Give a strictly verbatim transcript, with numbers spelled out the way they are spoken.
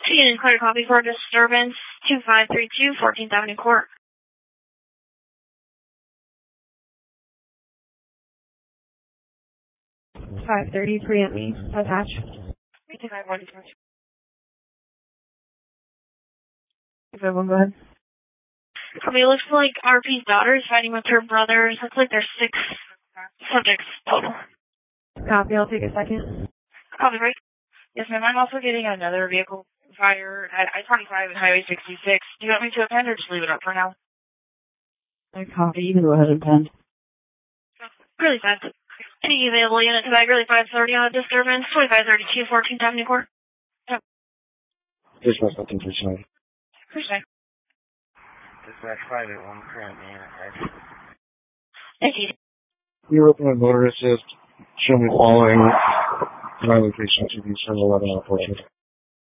See an clear copy for disturbance two five three two, fourteenth Avenue Court. five thirty, preempt me. Attach. two five one. Everyone go ahead. Okay, it looks like R P's daughter is fighting with her brothers. Looks like there's six subjects total. Copy, I'll take a second. Copy, right? Yes, ma'am. I'm also getting another vehicle fire at I twenty-five and Highway sixty-six. Do you want me to append or just leave it up for now? I copy. You can go ahead and pen. Really fast. Any available unit to bag really five thirty on a disturbance, twenty-five thirty-two, fourteenth Avenue Court. Yep. Dispatch nothing for sure. Appreciate it. Dispatch five eight one, current man. Thank you. You're open with motor assist. Show me following. Violent patient to be eleven out of fourteen.